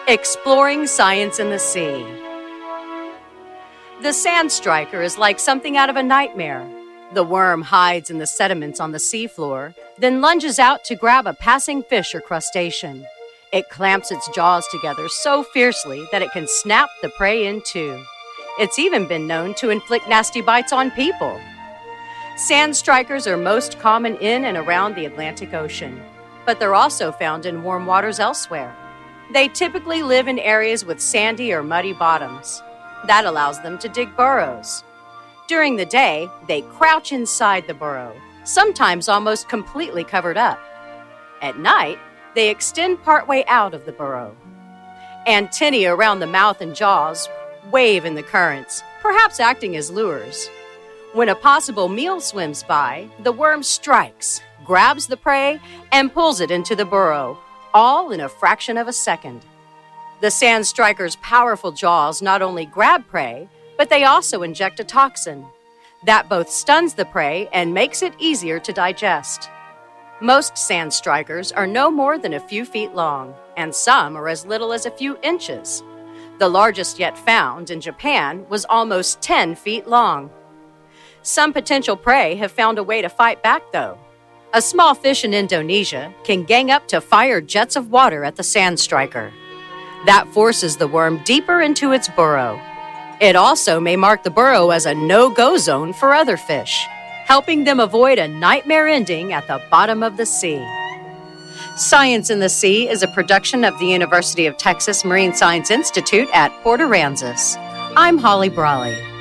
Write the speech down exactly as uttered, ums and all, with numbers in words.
Exploring science in the sea. The sand striker is like something out of a nightmare. The worm hides in the sediments on the seafloor, then lunges out to grab a passing fish or crustacean. It clamps its jaws together so fiercely that it can snap the prey in two. It's even been known to inflict nasty bites on people. Sand strikers are most common in and around the Atlantic Ocean, but they're also found in warm waters elsewhere. They typically live in areas with sandy or muddy bottoms. That allows them to dig burrows. During the day, they crouch inside the burrow, sometimes almost completely covered up. At night, they extend partway out of the burrow. Antennae around the mouth and jaws wave in the currents, perhaps acting as lures. When a possible meal swims by, the worm strikes, grabs the prey, and pulls it into the burrow, all in a fraction of a second. The sand striker's powerful jaws not only grab prey, but they also inject a toxin. That both stuns the prey and makes it easier to digest. Most sand strikers are no more than a few feet long, and some are as little as a few inches. The largest yet found in Japan was almost ten feet long. Some potential prey have found a way to fight back, though. A small fish in Indonesia can gang up to fire jets of water at the sand striker. That forces the worm deeper into its burrow. It also may mark the burrow as a no-go zone for other fish, helping them avoid a nightmare ending at the bottom of the sea. Science in the Sea is a production of the University of Texas Marine Science Institute at Port Aransas. I'm Holly Brawley.